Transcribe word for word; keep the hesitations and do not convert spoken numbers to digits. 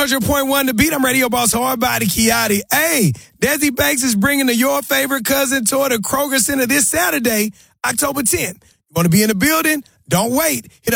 hundred point one The Beat. I'm radio boss Hardbody Kiati. Hey, Desi Banks is bringing the Your Favorite Cousin tour to Kroger Center this Saturday, October tenth. You want to be in the building? Don't wait. Hit